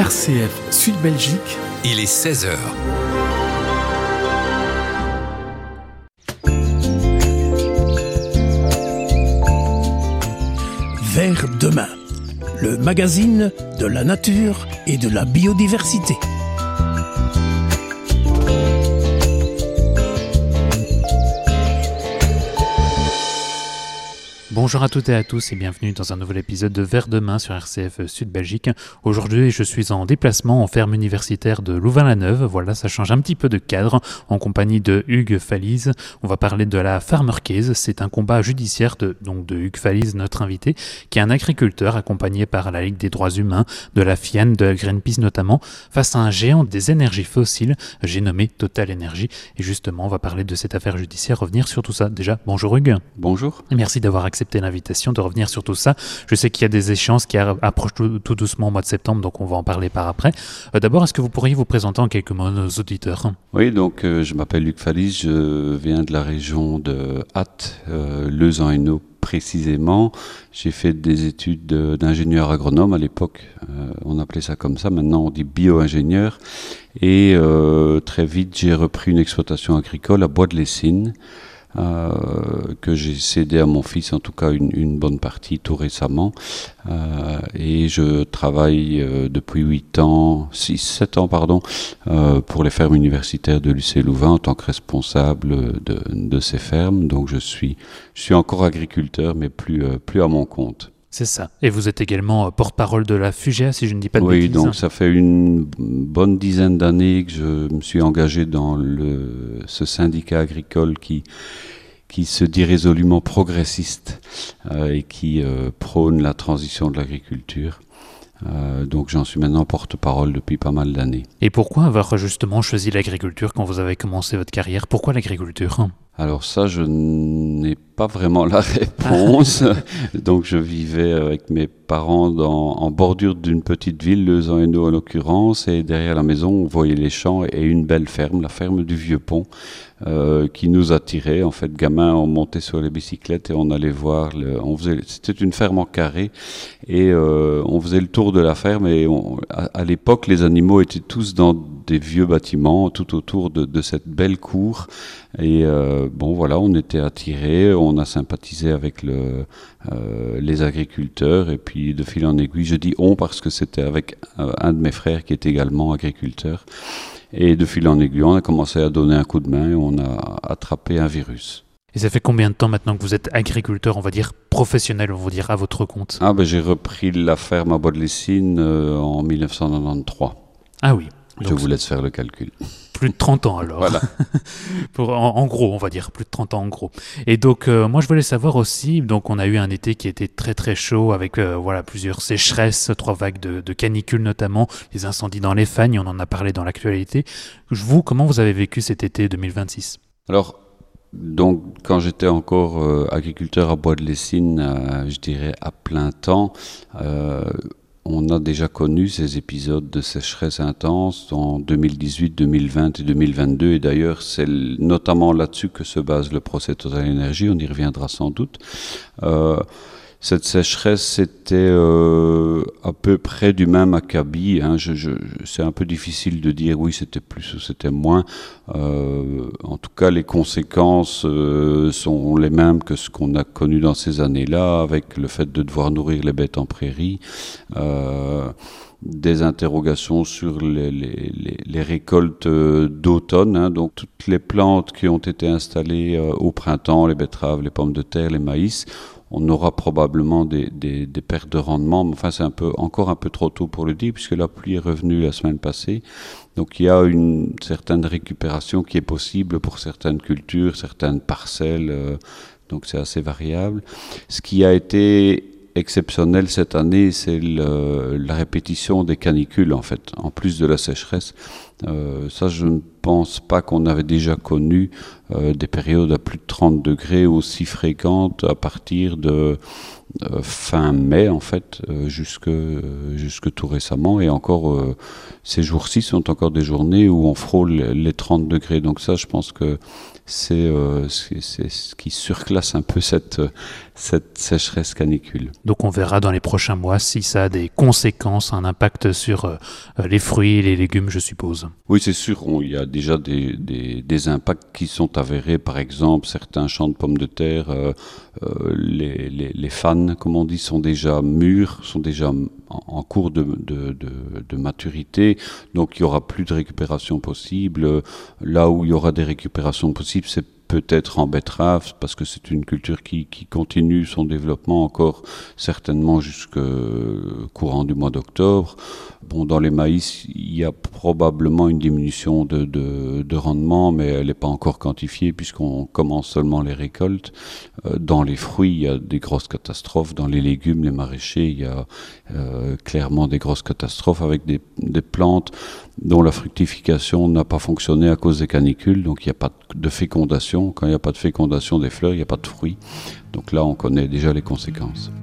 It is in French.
RCF Sud Belgique. Il est 16h. Vers demain, le magazine de la nature et de la biodiversité. Bonjour à toutes et à tous et bienvenue dans un nouvel épisode de Vers demain sur RCF Sud Belgique. Aujourd'hui, je suis en déplacement en ferme universitaire de Louvain-la-Neuve. Voilà, ça change un petit peu de cadre en compagnie de Hugues Falise. On va parler de la Farmer Case. C'est un combat judiciaire de Hugues Falise, notre invité, qui est un agriculteur accompagné par la Ligue des droits humains, de la FIAN, de Greenpeace notamment, face à un géant des énergies fossiles, j'ai nommé Total Energy. Et justement, on va parler de cette affaire judiciaire, revenir sur tout ça. Déjà, bonjour Hugues. Bonjour. Merci d'avoir accepté l'invitation de revenir sur tout ça. Je sais qu'il y a des échéances qui approchent tout doucement au mois de septembre, donc on va en parler par après. D'abord, est-ce que vous pourriez vous présenter en quelques mots à nos auditeurs ? Oui, donc je m'appelle Hugues Falise, je viens de la région de Ath, Leuze-en-Hainaut précisément. J'ai fait des études d'ingénieur agronome à l'époque, on appelait ça comme ça, maintenant on dit bio-ingénieur. Et très vite, j'ai repris une exploitation agricole à Bois-de-Lessines, que j'ai cédé à mon fils, en tout cas une bonne partie tout récemment, et je travaille depuis 7 ans pour les fermes universitaires de l'UC-Louvain en tant que responsable de ces fermes. Donc je suis encore agriculteur mais plus à mon compte. C'est ça. Et vous êtes également porte-parole de la FUGEA, si je ne dis pas de bêtises. Oui, donc ça fait une bonne dizaine d'années que je me suis engagé dans ce syndicat agricole qui se dit résolument progressiste et qui prône la transition de l'agriculture. Donc j'en suis maintenant porte-parole depuis pas mal d'années. Et pourquoi avoir justement choisi l'agriculture quand vous avez commencé votre carrière ? Pourquoi l'agriculture ? Alors ça, je n'ai pas vraiment la réponse. Donc je vivais avec mes parents en bordure d'une petite ville, Leuze-en-Hainaut en l'occurrence, et derrière la maison, on voyait les champs et une belle ferme, la ferme du Vieux Pont, qui nous attirait. En fait, gamin, on montait sur les bicyclettes et on allait voir. C'était une ferme en carré et on faisait le tour de la ferme. Et à l'époque, les animaux étaient tous dans des vieux bâtiments tout autour de cette belle cour. Et on était attirés, on a sympathisé avec les agriculteurs, et puis de fil en aiguille, je dis on parce que c'était avec un de mes frères qui est également agriculteur, et de fil en aiguille, on a commencé à donner un coup de main et on a attrapé un virus. Et ça fait combien de temps maintenant que vous êtes agriculteur, on va dire professionnel, on va dire à votre compte ? J'ai repris la ferme à Bois-de-Lessines en 1993. Ah oui. Je vous laisse faire le calcul. Plus de 30 ans alors. Voilà. En gros, on va dire, plus de 30 ans en gros. Et donc, moi je voulais savoir aussi, donc on a eu un été qui était très très chaud avec plusieurs sécheresses, 3 vagues de canicules notamment, les incendies dans les Fagnes, on en a parlé dans l'actualité. Vous, comment vous avez vécu cet été 2026 ? Alors, donc, quand j'étais encore agriculteur à Bois-de-Lessines, je dirais à plein temps, on a déjà connu ces épisodes de sécheresse intense en 2018, 2020 et 2022. Et d'ailleurs, c'est notamment là-dessus que se base le procès Total Energy. On y reviendra sans doute. Cette sécheresse, c'était à peu près du même acabit. C'est un peu difficile de dire oui, c'était plus ou c'était moins. En tout cas, les conséquences sont les mêmes que ce qu'on a connu dans ces années-là, avec le fait de devoir nourrir les bêtes en prairie, des interrogations sur les récoltes d'automne, donc toutes les plantes qui ont été installées au printemps, les betteraves, les pommes de terre, les maïs. On aura probablement des pertes de rendement, mais enfin c'est encore un peu trop tôt pour le dire, puisque la pluie est revenue la semaine passée. Donc il y a une certaine récupération qui est possible pour certaines cultures, certaines parcelles, donc c'est assez variable. Ce qui a été exceptionnel cette année, c'est la répétition des canicules en fait, en plus de la sécheresse. Ça, je ne pense pas qu'on avait déjà connu des périodes à plus de 30 degrés aussi fréquentes à partir fin mai en fait, jusque tout récemment, et encore ces jours-ci sont encore des journées où on frôle les 30 degrés. Donc ça, je pense que c'est ce qui surclasse un peu cette sécheresse canicule. Donc on verra dans les prochains mois si ça a des conséquences, un impact sur les fruits et les légumes, je suppose. Oui, c'est sûr, il y a déjà des impacts qui sont avérés. Par exemple, certains champs de pommes de terre, les fans, comme on dit, sont déjà mûrs, sont déjà en cours de maturité. Donc il n'y aura plus de récupération possible. Là où il y aura des récupérations possibles, c'est peut-être en betterave, parce que c'est une culture qui continue son développement encore certainement jusqu'au courant du mois d'octobre. Bon, dans les maïs, il y a probablement une diminution de rendement, mais elle n'est pas encore quantifiée puisqu'on commence seulement les récoltes. Dans les fruits, il y a des grosses catastrophes. Dans les légumes, les maraîchers, il y a clairement des grosses catastrophes avec des plantes dont la fructification n'a pas fonctionné à cause des canicules, donc il n'y a pas de fécondation. Quand il n'y a pas de fécondation des fleurs, il n'y a pas de fruits. Donc là, on connaît déjà les conséquences.